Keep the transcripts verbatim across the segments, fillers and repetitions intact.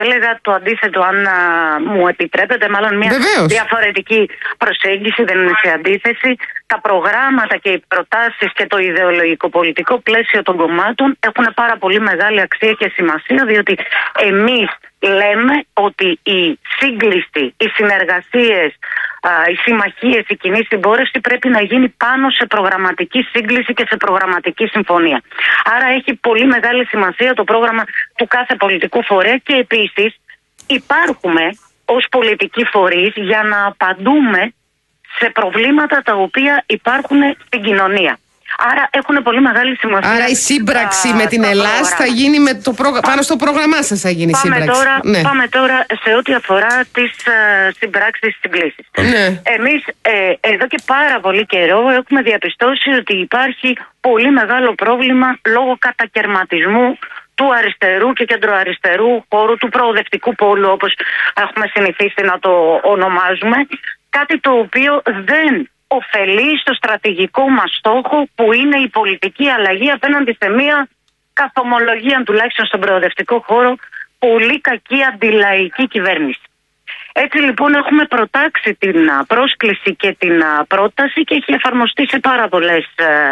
έλεγα το αντίθετο, αν α, μου επιτρέπετε, μάλλον μια Βεβαίως. διαφορετική προσέγγιση, δεν είναι σε αντίθεση. Τα προγράμματα και οι προτάσεις και το ιδεολογικό πολιτικό πλαίσιο των κομμάτων έχουν πάρα πολύ μεγάλη αξία και σημασία, διότι εμείς λέμε ότι η σύγκληση, οι συνεργασίες, οι συμμαχίες, η κοινή συμπόρευση πρέπει να γίνει πάνω σε προγραμματική σύγκληση και σε προγραμματική συμφωνία. Άρα έχει πολύ μεγάλη σημασία το πρόγραμμα του κάθε πολιτικού φορέα και επίσης υπάρχουμε ως πολιτικοί φορείς για να απαντούμε σε προβλήματα τα οποία υπάρχουν στην κοινωνία. Άρα έχουν πολύ μεγάλη σημασία. Άρα η σύμπραξη α, με την Ελλάδα θα γίνει με το πρόγρα... πάνω στο πρόγραμμά σας θα γίνει η πάμε σύμπραξη. Τώρα, ναι. Πάμε τώρα σε ό,τι αφορά τις uh, συμπράξεις, συγκλήσεις. Ναι. Εμείς ε, εδώ και πάρα πολύ καιρό έχουμε διαπιστώσει ότι υπάρχει πολύ μεγάλο πρόβλημα λόγω κατακερματισμού του αριστερού και κεντροαριστερού χώρου, του προοδευτικού πόλου, όπως έχουμε συνηθίσει να το ονομάζουμε. Κάτι το οποίο δεν ωφελεί στο στρατηγικό μας στόχο, που είναι η πολιτική αλλαγή απέναντι σε μια καθομολογία, τουλάχιστον στον προοδευτικό χώρο, πολύ κακή αντιλαϊκή κυβέρνηση. Έτσι λοιπόν έχουμε προτάξει την πρόσκληση και την πρόταση και έχει εφαρμοστεί σε πάρα, πολλές,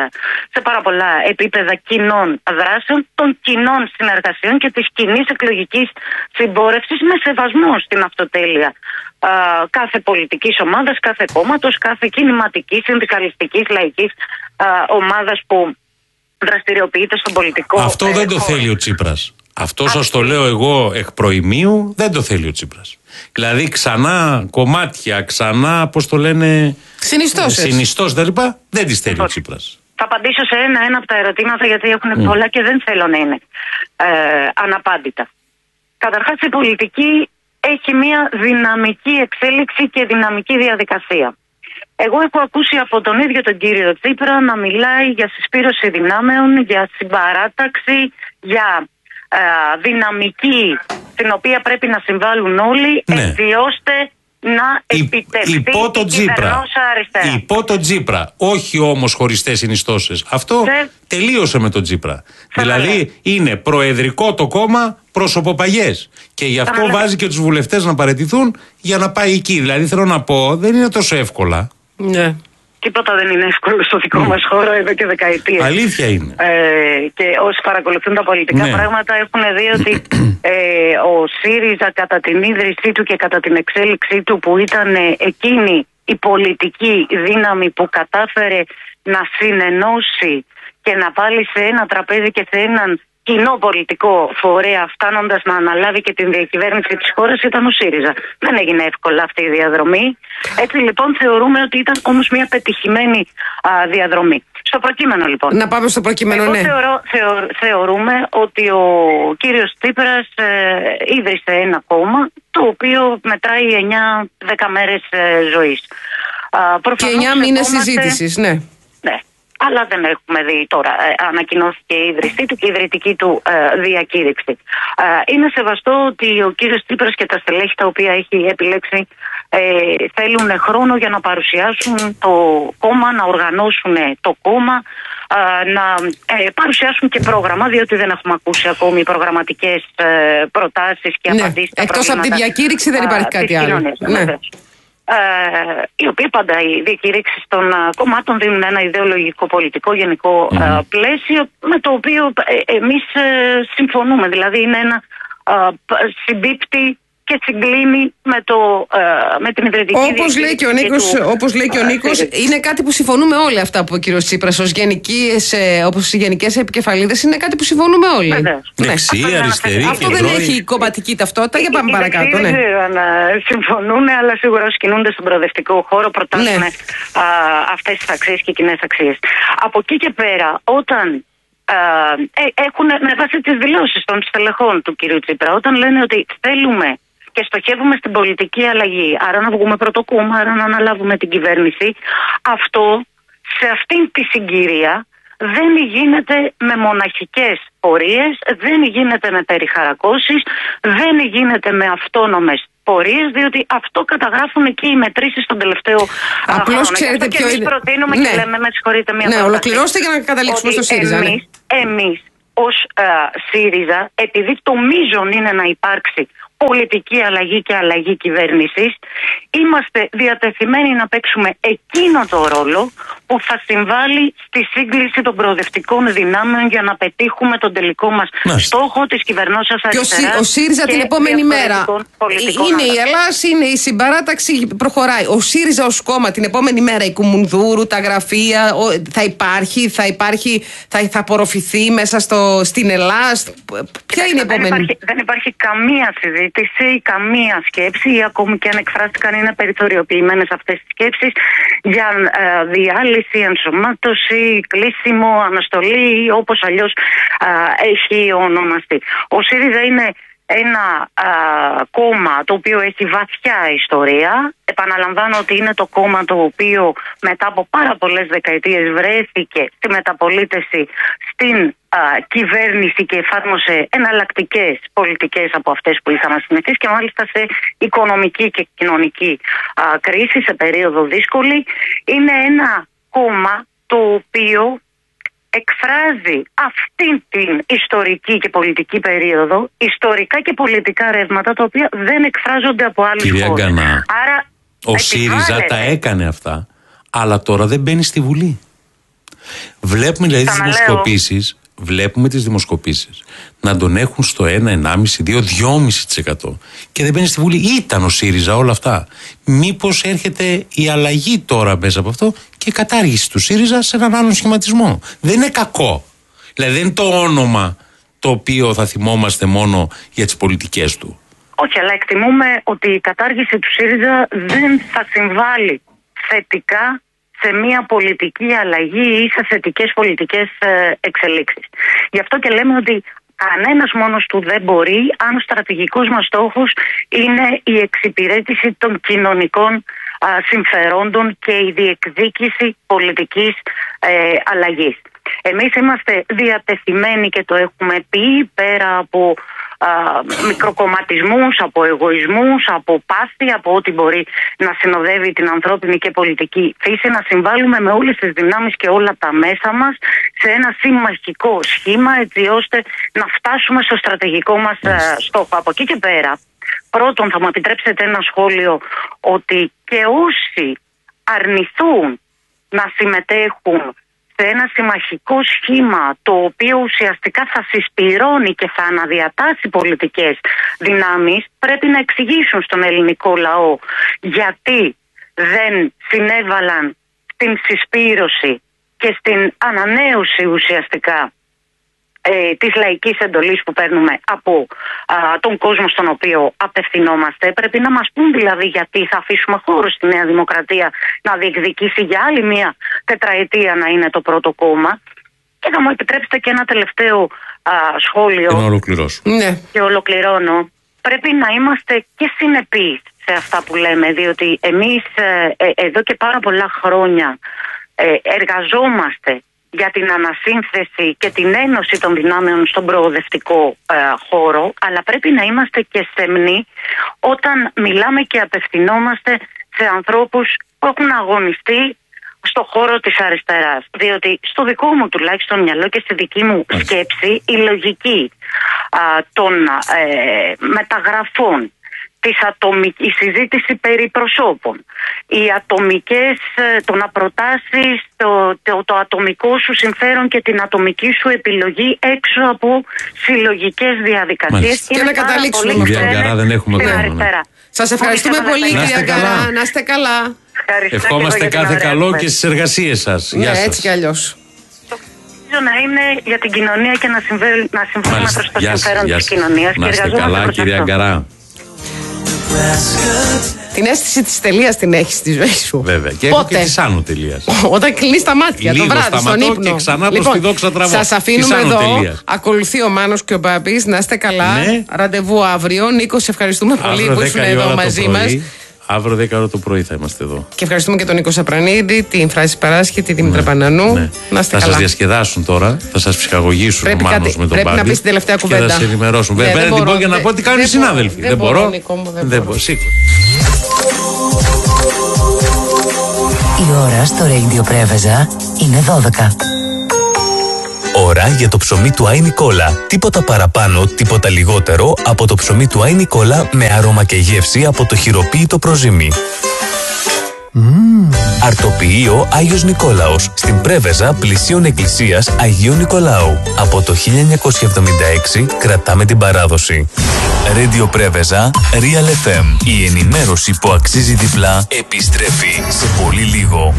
σε πάρα πολλά επίπεδα κοινών δράσεων, των κοινών συνεργασιών και της κοινής εκλογικής συμπόρευσης, με σεβασμό στην αυτοτέλεια α, κάθε πολιτικής ομάδας, κάθε κόμματος, κάθε κινηματικής, συνδικαλιστικής, λαϊκής α, ομάδας που δραστηριοποιείται στον πολιτικό. Αυτό δεν το θέλει ο Τσίπρας. Αυτό σας το λέω εγώ εκ προημίου, δεν το θέλει ο Τσίπρας. Δηλαδή ξανά κομμάτια, ξανά, πώς το λένε, συνιστός τα λοιπά, δεν τις θέλει ο Τσίπρας. Θα απαντήσω σε ένα-ένα από τα ερωτήματα, γιατί έχουν mm. πολλά και δεν θέλω να είναι ε, αναπάντητα. Καταρχάς, η πολιτική έχει μια δυναμική εξέλιξη και δυναμική διαδικασία. Εγώ έχω ακούσει από τον ίδιο τον κύριο Τσίπρα να μιλάει για συσπήρωση δυνάμεων, για συμπαράταξη, για Uh, δυναμική στην οποία πρέπει να συμβάλλουν όλοι, ναι, έτσι ώστε να επιτευχθεί υπό το η κυβερνόσα αριστερά. Υπό το Τσίπρα, όχι όμως χωριστές συνιστώσεις. Αυτό σε... τελείωσε με τον Τσίπρα. Σε δηλαδή λέει. Είναι προεδρικό το κόμμα προσωποπαγές. Και γι' αυτό θα βάζει και τους βουλευτές να παραιτηθούν για να πάει εκεί. Δηλαδή θέλω να πω, δεν είναι τόσο εύκολα. Ναι. Τίποτα δεν είναι εύκολο στο δικό mm. μας χώρο εδώ και δεκαετίες. Αλήθεια είναι. Ε, και όσοι παρακολουθούν τα πολιτικά ναι. πράγματα έχουν δει ότι ε, ο ΣΥΡΙΖΑ κατά την ίδρυσή του και κατά την εξέλιξή του, που ήταν ε, εκείνη η πολιτική δύναμη που κατάφερε να συνενώσει και να βάλει σε ένα τραπέζι και σε έναν κοινό πολιτικό φορέα, φτάνοντας να αναλάβει και την διακυβέρνηση της χώρας, ήταν ο ΣΥΡΙΖΑ. Δεν έγινε εύκολα αυτή η διαδρομή. Έτσι λοιπόν θεωρούμε ότι ήταν όμως μια πετυχημένη α, διαδρομή. Στο προκείμενο λοιπόν. Να πάμε στο προκείμενο, Εγώ ναι. Θεωρώ, θεω, θεωρούμε ότι ο κύριος Τσίπρας ε, ίδρυσε ένα κόμμα το οποίο μετράει εννιά δέκα μέρες ε, ζωής. Α, και εννιά μήνες συζήτησης, ναι. Ναι. Αλλά δεν έχουμε δει τώρα. Ε, ανακοινώθηκε η ίδρυσή του και η ιδρυτική του ε, διακήρυξη. Ε, είναι σεβαστό ότι ο κύριος Τσίπρας και τα στελέχη τα οποία έχει επιλέξει ε, θέλουν χρόνο για να παρουσιάσουν το κόμμα, να οργανώσουν το κόμμα, ε, να ε, παρουσιάσουν και πρόγραμμα, διότι δεν έχουμε ακούσει ακόμη προγραμματικές ε, προτάσεις και ναι. απαντήσεις. Εκτός από τη διακήρυξη δεν υπάρχει κάτι άλλο. Ναι. Uh, οι οποίοι πάντα οι διακηρύξεις των uh, κομμάτων δίνουν ένα ιδεολογικό πολιτικό γενικό mm. uh, πλαίσιο, με το οποίο ε, εμείς uh, συμφωνούμε. Δηλαδή είναι ένα uh, συμπίπτει και συγκλίνει με, το, uh, με την ιδρυτική όπως λέει και ο Νίκος, του, όπως λέει και ο Νίκος, uh, είναι κάτι που συμφωνούμε όλοι αυτά που ο κύριος Τσίπρας ως γενικές, ε, όπως οι γενικές επικεφαλίδες, είναι κάτι που συμφωνούμε όλοι. Δεξί, ναι. αριστερή, αυτό δεν έχει κομματική ταυτότητα. Για πάμε παρακάτω. Δεν ξέρω αν συμφωνούν, αλλά σίγουρα όσοι κινούνται στον προοδευτικό χώρο προτάσουν ναι. αυτές τις αξίες και κοινές αξίες. Από εκεί και πέρα, όταν ε, έχουν με βάση τις δηλώσεις των στελεχών του κ. Τσίπρα, όταν λένε ότι θέλουμε και στοχεύουμε στην πολιτική αλλαγή, άρα να βγούμε πρώτο κόμμα, άρα να αναλάβουμε την κυβέρνηση, αυτό σε αυτήν τη συγκυρία δεν γίνεται με μοναχικές πορείες, δεν γίνεται με περιχαρακώσεις, δεν γίνεται με αυτόνομες πορείες, διότι αυτό καταγράφουν και οι μετρήσεις των τελευταίο Απλώς χρόνο. Ξέρετε και ποιο εμείς είναι... προτείνουμε ναι. και λέμε, με συγχωρείτε, μια ναι, πρόταση. ολοκληρώστε για να καταλήξουμε στο ΣΥΡΙΖΑ. Εμείς, ναι. εμείς ως α, ΣΥΡΙΖΑ, επειδή το μείζον είναι να υπάρξει πολιτική αλλαγή και αλλαγή κυβέρνησης. Είμαστε διατεθειμένοι να παίξουμε εκείνο το ρόλο που θα συμβάλλει στη σύγκληση των προοδευτικών δυνάμεων για να πετύχουμε τον τελικό μας Μάλιστα. στόχο της κυβερνώσεως αριστεράς. Και ο, ο ΣΥΡΙΖΑ την επόμενη μέρα είναι η Ελλάς, είναι η συμπαράταξη, προχωράει. Ο ΣΥΡΙΖΑ ως κόμμα την επόμενη μέρα, η Κουμουνδούρου, τα γραφεία, ο, θα υπάρχει, θα υπάρχει, θα, θα απορροφηθεί μέσα στο, στην Ελλάς. Ποια είναι η επόμενη? Δεν υπάρχει, δεν υπάρχει καμία συζήτηση, καμία σκέψη, ή ακόμη και αν εκφράστηκαν είναι περιθωριοποιημένες αυτές τις σκέψεις για ε, διάλυση, ενσωμάτωση, κλείσιμο, αναστολή, όπως αλλιώς ε, έχει ονομαστεί. Ο ΣΥΡΙΖΑ είναι ένα α, κόμμα το οποίο έχει βαθιά ιστορία. Επαναλαμβάνω ότι είναι το κόμμα το οποίο μετά από πάρα πολλές δεκαετίες βρέθηκε στη μεταπολίτευση στην α, κυβέρνηση και εφάρμοσε εναλλακτικές πολιτικές από αυτές που είχαμε συνηθίσει και μάλιστα σε οικονομική και κοινωνική α, κρίση, σε περίοδο δύσκολη. Είναι ένα κόμμα το οποίο εκφράζει αυτή την ιστορική και πολιτική περίοδο, ιστορικά και πολιτικά ρεύματα τα οποία δεν εκφράζονται από άλλους χώρους. Κυρία Γκανά, Άρα, ο ΣΥΡΙΖΑ τα έκανε αυτά, αλλά τώρα δεν μπαίνει στη Βουλή. Βλέπουμε δηλαδή τις δημοσκοπήσεις, βλέπουμε τις δημοσκοπήσεις να τον έχουν στο ένα, ενάμιση, δύο, δυόμιση τοις εκατό και δεν μπαίνει στη Βουλή. Ήταν ο ΣΥΡΙΖΑ όλα αυτά. Μήπως έρχεται η αλλαγή τώρα μέσα από αυτό και η κατάργηση του ΣΥΡΙΖΑ σε έναν άλλον σχηματισμό? Δεν είναι κακό. Δηλαδή δεν είναι το όνομα το οποίο θα θυμόμαστε μόνο για τις πολιτικές του. Όχι, αλλά εκτιμούμε ότι η κατάργηση του ΣΥΡΙΖΑ δεν θα συμβάλλει θετικά σε μια πολιτική αλλαγή ή σε θετικές πολιτικές εξελίξεις. Γι' αυτό και λέμε ότι κανένας μόνος του δεν μπορεί, αν ο στρατηγικός μας στόχος είναι η εξυπηρέτηση των κοινωνικών α, συμφερόντων και η διεκδίκηση πολιτικής ε, αλλαγής. Εμείς είμαστε διατεθειμένοι και το έχουμε πει, πέρα από α, μικροκομματισμούς, από εγωισμούς, από πάθη, από ό,τι μπορεί να συνοδεύει την ανθρώπινη και πολιτική φύση, να συμβάλλουμε με όλες τις δυνάμεις και όλα τα μέσα μας σε ένα συμμαχικό σχήμα, έτσι ώστε να φτάσουμε στο στρατηγικό μας α, στόχο. Από εκεί και πέρα, πρώτον θα μου επιτρέψετε ένα σχόλιο, ότι και όσοι αρνηθούν να συμμετέχουν σε ένα συμμαχικό σχήμα το οποίο ουσιαστικά θα συσπυρώνει και θα αναδιατάσει πολιτικές δυνάμεις, πρέπει να εξηγήσουν στον ελληνικό λαό γιατί δεν συνέβαλαν στην συσπήρωση και στην ανανέωση ουσιαστικά ε, της λαϊκής εντολής που παίρνουμε από α, τον κόσμο στον οποίο απευθυνόμαστε. Πρέπει να μας πούν δηλαδή γιατί θα αφήσουμε χώρο στη Νέα Δημοκρατία να διεκδικήσει για άλλη μία τετραετία να είναι το πρώτο κόμμα. Και θα μου επιτρέψετε και ένα τελευταίο α, σχόλιο. Και να ολοκληρώσω. Ναι. Και ολοκληρώνω. Πρέπει να είμαστε και συνεπείς σε αυτά που λέμε, διότι εμείς ε, ε, εδώ και πάρα πολλά χρόνια ε, εργαζόμαστε για την ανασύνθεση και την ένωση των δυνάμεων στον προοδευτικό ε, χώρο, αλλά πρέπει να είμαστε και σεμνοί όταν μιλάμε και απευθυνόμαστε σε ανθρώπους που έχουν αγωνιστεί στο χώρο της αριστεράς. Διότι στο δικό μου τουλάχιστον μυαλό και στη δική μου σκέψη η λογική α, των ε, μεταγραφών, της ατομικ... η συζήτηση περί προσώπων, οι ατομικές, το να προτάσεις το, το, το ατομικό σου συμφέρον και την ατομική σου επιλογή έξω από συλλογικές διαδικασίες. Και να καταλήξουμε με αυτό. Γκαρά, δεν έχουμε χρόνο. Ναι. Σας ευχαριστούμε πολύ, κυρία Γκαρά. Να είστε καλά. Ευχόμαστε κάθε καλό και στις εργασίες σας. Ναι, Γεια σας. έτσι κι αλλιώς. Να είναι για την κοινωνία και να συμβάλλουμε προς το συμφέρον της κοινωνίας. Να είστε καλά, κυρία Γκαρά. Την αίσθηση της τελείας την έχεις στη ζωή σου. Βέβαια. Και έχω και της άνω τελείας. Όταν κλείνεις τα μάτια το βράδυ στον ύπνο. Και ξανά προς τη δόξα τραβώ. Σας αφήνουμε εδώ. Ακολουθεί ο Μάνος και ο Μπάμπης. Να είστε καλά. Ναι. Ραντεβού αύριο. Νίκο, σε ευχαριστούμε πολύ που ήσουν εδώ μαζί μας. Αύριο δέκα ώρα το πρωί θα είμαστε εδώ. Και ευχαριστούμε και τον Νίκο Σαπρανίδη, την Φράση Παράσχη, τη Δήμητρα ναι, Πανανού. Ναι. Να είστε θα καλά. Σας διασκεδάσουν τώρα, θα σας ψυχαγωγήσουν πρέπει ο Μάνος κάτι, με τον πρέπει Μπάμπη. Να πεις την τελευταία κουβέντα. Και θα σε ενημερώσουν. Ναι, Βέβαια, δεν μπορώ, την πω για δε, να πω τι κάνουν οι συνάδελφοι. Δεν μπορώ. Δεν μπορώ. Σήκω. Η ώρα στο Radio Πρέβεζα είναι δώδεκα. Ώρα για το ψωμί του Άι Νικόλα. Τίποτα παραπάνω, τίποτα λιγότερο από το ψωμί του Άι Νικόλα με αρώμα και γεύση από το χειροποίητο προζύμι. Mm. Αρτοποιείο Άγιος Νικόλαος στην Πρέβεζα πλησίων εκκλησίας Αγίου Νικολάου. Από το χίλια εννιακόσια εβδομήντα έξι κρατάμε την παράδοση. Radio Πρέβεζα, Real εφ εμ. Η ενημέρωση που αξίζει διπλά επιστρέφει σε πολύ λίγο.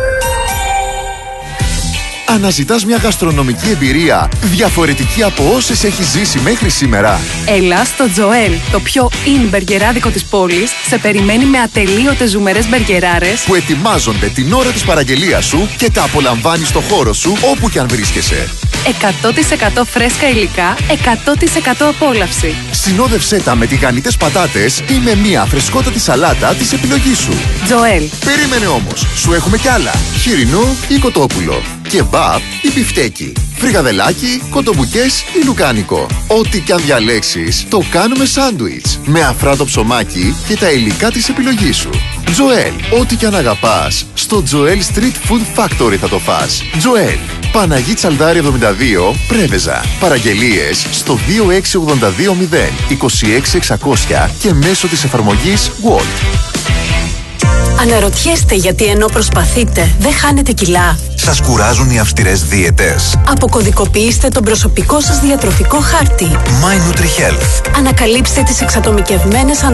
Αναζητάς μια γαστρονομική εμπειρία διαφορετική από όσες έχεις ζήσει μέχρι σήμερα? Έλα στο Τζοέλ, το πιο in μπεργκεράδικο της πόλης, σε περιμένει με ατελείωτες ζουμερές μπεργκεράρες που ετοιμάζονται την ώρα της παραγγελίας σου και τα απολαμβάνεις στο χώρο σου όπου κι αν βρίσκεσαι. εκατό τοις εκατό φρέσκα υλικά, εκατό τοις εκατό απόλαυση. Συνόδευσέ τα με τηγανιτές πατάτες ή με μια φρεσκότατη σαλάτα της επιλογής σου. Τζοέλ. Περίμενε όμως, σου έχουμε κι άλλα. Χοιρινό ή κοτόπουλο. Κεμπάπ ή μπιφτέκι. Φρικαδελάκι, κοτομπουκές ή λουκάνικο. Ό,τι κι αν διαλέξεις, το κάνουμε σάντουιτς. Με αφράτο ψωμάκι και τα υλικά της επιλογής σου. Τζοέλ. Ό,τι κι αν αγαπάς, στο Τζοέλ Street Food Factory θα το φας. Τζοέλ. Παναγί Τσαλδάρη εβδομήντα δύο, Πρέβεζα. Παραγγελίες στο δύο έξι ογδόντα δύο μηδέν είκοσι έξι εξακόσια και μέσω της εφαρμογής Word. Αναρωτιέστε γιατί ενώ προσπαθείτε δεν χάνετε κιλά? Σας κουράζουν οι αυστηρές δίαιτες? Αποκωδικοποιήστε τον προσωπικό σας διατροφικό χάρτη. My NutriHealth. Ανακαλύψτε τις εξατομικευμένες